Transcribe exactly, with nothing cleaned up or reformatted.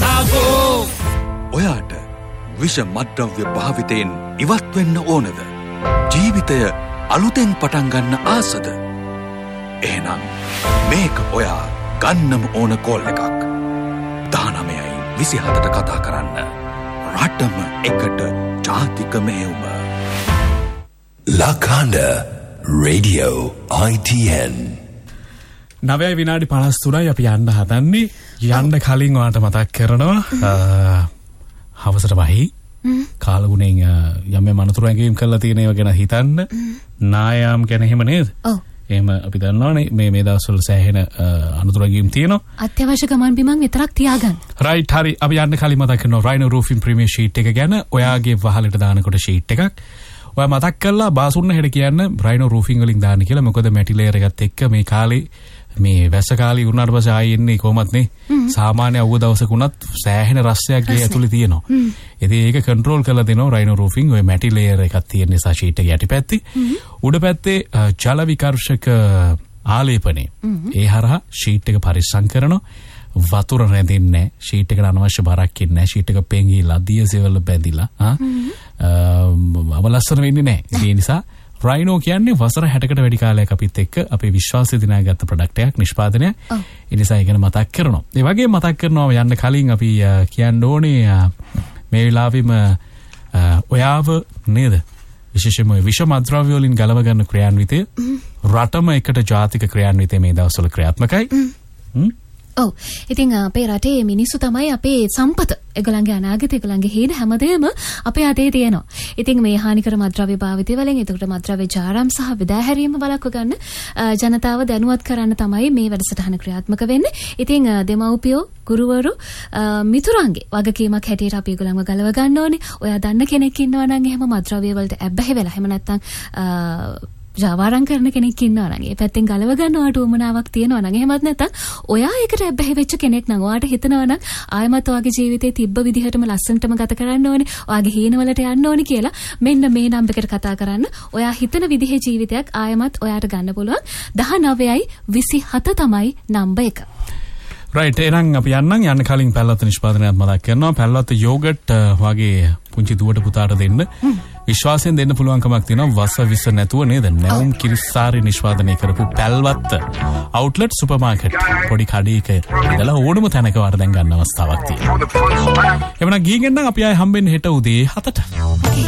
ඔයාට විෂ මත්ද්‍රව්‍ය භාවිතයෙන් ඉවත් වෙන්න ඕනද? ජීවිතය අලුතෙන් පටන් ගන්න ආසද? එහෙනම් මේක ඔයා ගන්නම ඕන කෝල් එකක්. දහනවයයි විසිහතට කතා කරන්න. රටම එකට ජාතික මෙහෙයුම. Lakanda Radio I T N. නවය විනාඩි පනස් තුනයි අපි යන්න හදන්නේ. යන්න කලින් ඔයාලට මතක් කරනවා හවසට වහී කාලගුණෙන් යම් යම් අනතුරු ඇඟීම් කරලා තියෙන ඒවා ගැන හිතන්න. නායාම් ගැන එහෙම නේද? ඔව්. එහෙම අපි දන්නවනේ මේ මේ දවස්වල සෑහෙන අනතුරු ඇඟීම් තියෙනවා. අත්‍යවශ්‍ය ගමන් බිමන් විතරක් තියාගන්න. රයිට් හරි. අපි යන්න කලින් මතක් කරනවා රයිනෝ රූෆින් ප්‍රීමියර් ෂීට් එක ගැන. ඔයාගේ වහලට දානකොට ෂීට් එකක් ඔයා මතක් කරලා බාසුන්න හෙට කියන්න රයිනෝ රූෆින් වලින් දාන්න කියලා. මොකද මැටි ලේයර් එකත් එක්ක මේ කාලේ මේ වැස්ස කාලේ වුණාට පස්සේ ආයෙ එන්නේ කොහොමත් නේ. සාමාන්‍ය අවුව දවසක උනත් සෑහෙන රස්සයක් ගේ ඇතුලේ තියෙනවා. ඉතින් ඒක කන්ට්‍රෝල් කරලා දෙනවා රයිනෝ රූෆින්. ඔය මැටි ලේයර් එකක් තියෙන නිසා ෂීට් එක යටිපැත්තේ උඩ පැත්තේ ජල විකර්ෂක ආලේපනේ. ඒ හරහා ෂීට් එක පරිස්සම් කරනවා. වතුර රැඳෙන්නේ නැහැ. ෂීට් එකට අනවශ්‍ය බරක් ඉන්නේ නැහැ. ෂීට් එක පෙඟිලා දියසෙවල බැඳිලා ආ අවලස්සන වෙන්නේ නැහැ. ඒ නිසා රයිනෝ කියන්නේ වසර හැටකට වැඩි කාලයක් අපිත් එක්ක අපේ විශ්වාසය දිනාගත්ත ප්‍රොඩක්ට් එකක් නිෂ්පාදනයක්. ඒ නිසා ඒක මතක් කරනවා. ඒ වගේම මතක් කරනවා යන්න කලින් අපි කියන්න ඕනේ මේ වෙලාවෙම ඔයාව නේද විශේෂයෙන්ම විෂ මත්ද්‍රව්‍ය වලින් ගලව ගන්න ක්‍රියාන්විතය රටම එකට ජාතික ක්‍රියාන්විතය මේ දවස්වල ක්‍රියාත්මකයි. ඔව්. ඉතින් අපේ රටේ මිනිස්සු තමයි අපේ සම්පත. ඒගොල්ලන්ගේ අනාගතය, ඒගොල්ලන්ගේ හේන හැමදේම අපේ අතේ තියෙනවා. ඉතින් මේ හානිකර මත්ද්‍රව්‍ය භාවිතය වලින් එතකොට මත්ද්‍රව්‍ය ජාරම් සහ විදාහැරීම වළක්ව ගන්න ජනතාව දැනුවත් කරන්න තමයි මේ වැඩසටහන ක්‍රියාත්මක වෙන්නේ. ඉතින් දෙමව්පියෝ, ගුරුවරු, මිතුරන්ගේ වගකීමක් හැටියට අපි ඒගොල්ලන්ව ගලව ගන්න ඕනේ. ඔයා දන්න කෙනෙක් ඉන්නවා නම් එහෙම මත්ද්‍රව්‍ය වලට ඇබ්බැහි වෙලා එහෙම නැත්නම් ජාවාරම් කරන කෙනෙක් ඉන්නවා නම් ඒ පැත්තෙන් ගලව ගන්නවට උවමනාවක් තියෙනවා නම් එහෙමත් නැත්නම් ඔයා ඒකට ඇබ්බැහි වෙච්ච කෙනෙක් නම් ඔයාට හිතනවා නම් ආයමත් ඔයාගේ ජීවිතේ තිබ්බ විදිහටම ලස්සනටම ගත කරන්න ඕනේ, ඔයාගේ හීනවලට යන්න ඕනේ කියලා මෙන්න මේ නම්බරයකට කතා කරන්න. ඔයා හිතන විදිහේ ජීවිතයක් ආයමත් ඔයාට ගන්න පුළුවන්. දහනවයයි විසිහත තමයි නම්බර එක. රයිට්. එහෙනම් අපි යන්නම්. යන්න කලින් පැල්ලත් නිෂ්පාදනයක් මතක් කරනවා. පැල්ලත් යෝගට් වගේ පුංචි දුවට පුතාට දෙන්න විශ්වාසයෙන් දෙන්න පුළුවන්කමක් තියෙනවා. වස විස නැතුව නේද? නැවුම් කිරිස්සාරි නිෂ්පාදනය කරපු පැල්වත් අවුට්ලට් සුපර් මාකට් පොඩි කඩේක ඉඳලා ඕනම තැනක වාර දැන් ගන්න අවස්ථාවක් තියෙනවා. එවනම් ගිහින් එන්න අපි ආයේ හම්බෙන්න හෙට උදේ හතට.